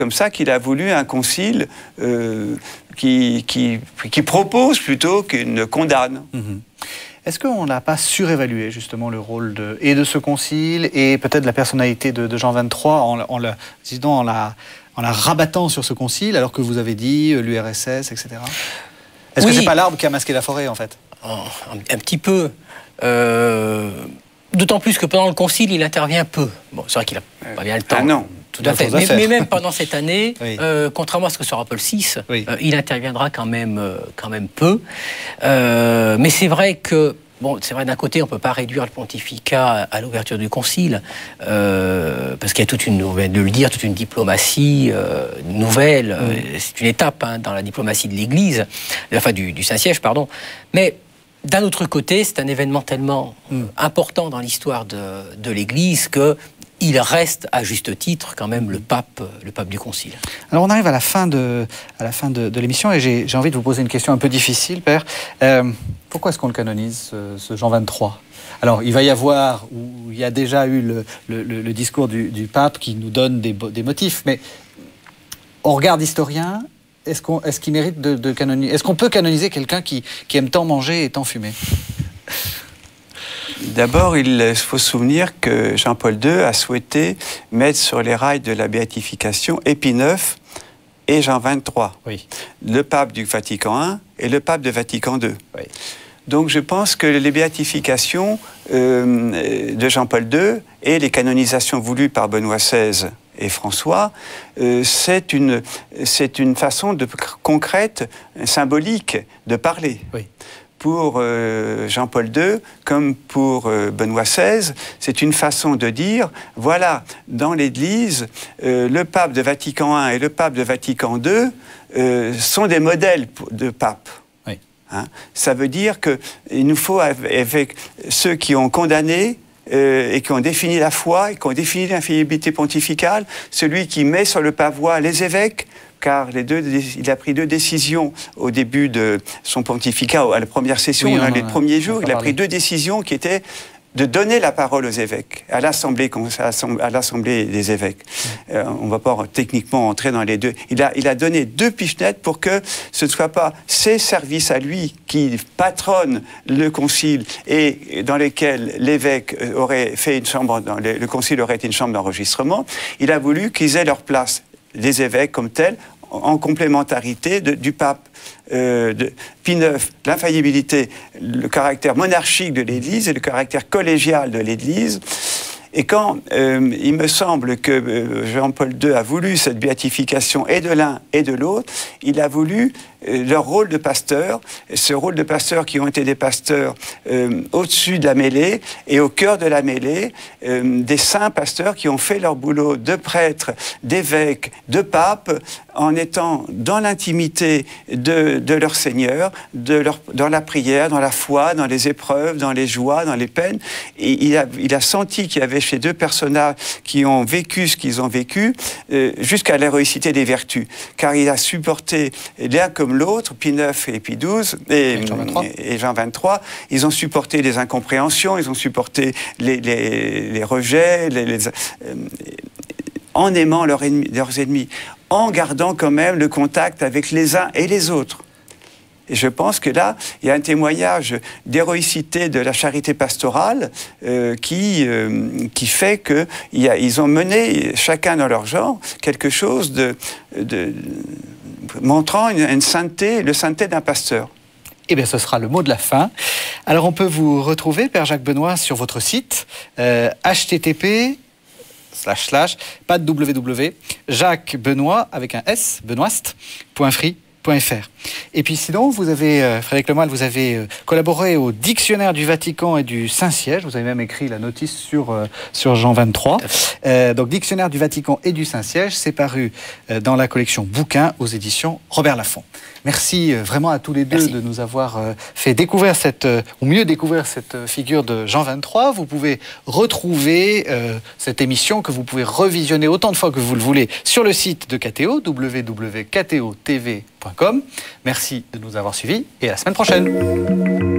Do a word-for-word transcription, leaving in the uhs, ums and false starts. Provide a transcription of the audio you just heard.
comme ça qu'il a voulu un concile euh, qui, qui, qui propose plutôt qu'il ne condamne. Mmh. Est-ce qu'on n'a pas surévalué justement le rôle de, et de ce concile et peut-être la personnalité de, de Jean vingt-trois en, en, le, disons, en, la, en la rabattant sur ce concile alors que vous avez dit l'U R S S, et cetera. Est-ce oui. que c'est pas l'arbre qui a masqué la forêt en fait? un, un petit peu. Euh, D'autant plus que pendant le concile, il intervient peu. Bon, c'est vrai qu'il n'a pas bien le temps. Ah non. Tout à fait. Mais, mais même pendant cette année, oui. euh, contrairement à ce que sera Paul six, oui. euh, il interviendra quand même, euh, quand même peu. Euh, mais c'est vrai que, bon, c'est vrai d'un côté, on ne peut pas réduire le pontificat à l'ouverture du concile, euh, parce qu'il y a toute une, on vient de le dire, toute une diplomatie euh, nouvelle. Oui. Euh, c'est une étape hein, dans la diplomatie de l'Église, enfin du, du Saint-Siège, pardon. Mais d'un autre côté, c'est un événement tellement mm. important dans l'histoire de, de l'Église que il reste à juste titre quand même le pape, le pape du concile. Alors on arrive à la fin de, à la fin de, de l'émission et j'ai, j'ai envie de vous poser une question un peu difficile, Père. Euh, pourquoi est-ce qu'on le canonise, ce, ce Jean vingt-trois? Alors il va y avoir, ou il y a déjà eu le, le, le, le discours du, du pape qui nous donne des, des motifs, mais au regard d'historien, est-ce, qu'on, est-ce qu'il mérite de, de canoniser? Est-ce qu'on peut canoniser quelqu'un qui, qui aime tant manger et tant fumer? D'abord, il faut se souvenir que Jean-Paul deux a souhaité mettre sur les rails de la béatification et Pie neuf et Jean vingt-trois, oui. le pape du Vatican un et le pape de Vatican deux. Oui. Donc je pense que les béatifications euh, de Jean-Paul deux et les canonisations voulues par Benoît seize et François, euh, c'est une, c'est une façon de, concrète, symbolique de parler. Oui. Pour euh, Jean-Paul deux, comme pour euh, Benoît seize, c'est une façon de dire, voilà, dans l'Église, euh, le pape de Vatican un et le pape de Vatican deux euh, sont des modèles de pape. Oui. Hein? Ça veut dire qu'il nous faut, avec ceux qui ont condamné euh, et qui ont défini la foi et qui ont défini l'infaillibilité pontificale, celui qui met sur le pavois les évêques, car les deux, il a pris deux décisions au début de son pontificat, à la première session, oui, dans les premiers jours, il a pris deux décisions qui étaient de donner la parole aux évêques, à l'assemblée, à l'assemblée des évêques. Oui. Euh, on ne va pas techniquement entrer dans les deux. Il a, il a donné deux pichenettes pour que ce ne soit pas ses services à lui qui patronnent le concile et dans lesquels l'évêque aurait fait une chambre, dans le, le concile aurait été une chambre d'enregistrement. Il a voulu qu'ils aient leur place, les évêques comme tels, en complémentarité de, du pape. Euh, de Pie neuf, l'infaillibilité, le caractère monarchique de l'Église et le caractère collégial de l'Église. Et quand euh, il me semble que euh, Jean-Paul deux a voulu cette béatification et de l'un et de l'autre, il a voulu euh, leur rôle de pasteur, ce rôle de pasteur qui ont été des pasteurs euh, au-dessus de la mêlée et au cœur de la mêlée, euh, des saints pasteurs qui ont fait leur boulot de prêtres, d'évêques, de papes, en étant dans l'intimité de, de leur Seigneur, de leur, dans la prière, dans la foi, dans les épreuves, dans les joies, dans les peines. Et il a, il a senti qu'il y avait chez deux personnages qui ont vécu ce qu'ils ont vécu, euh, jusqu'à l'héroïcité des vertus. Car il a supporté l'un comme l'autre, Pie neuf et Pie douze, et, et, Jean vingt-trois. et Jean vingt-trois, ils ont supporté les incompréhensions, ils ont supporté les, les, les rejets, les, les, euh, en aimant leurs ennemis, leurs ennemis, en gardant quand même le contact avec les uns et les autres. Et je pense que là, il y a un témoignage d'héroïcité de la charité pastorale euh, qui, euh, qui fait qu'ils ont mené, chacun dans leur genre, quelque chose de, de, montrant une, une sainteté, le sainteté d'un pasteur. Eh bien, ce sera le mot de la fin. Alors, on peut vous retrouver, Père Jacques Benoît, sur votre site, euh, H T T P slash slash, pas de www, Jacques Benoît, avec un S, benoist point free point f r. Et puis sinon, vous avez, euh, Frédéric Lemal, vous avez euh, collaboré au Dictionnaire du Vatican et du Saint-Siège. Vous avez même écrit la notice sur, euh, sur Jean vingt-trois. Euh, donc, Dictionnaire du Vatican et du Saint-Siège, c'est paru euh, dans la collection Bouquins aux éditions Robert Laffont. Merci euh, vraiment à tous les deux Merci. de nous avoir euh, fait découvrir cette, euh, ou mieux découvrir cette euh, figure de Jean vingt-trois. Vous pouvez retrouver euh, cette émission que vous pouvez revisionner autant de fois que vous le voulez sur le site de K T O, w w w point k t o t v point com. Merci de nous avoir suivis et à la semaine prochaine.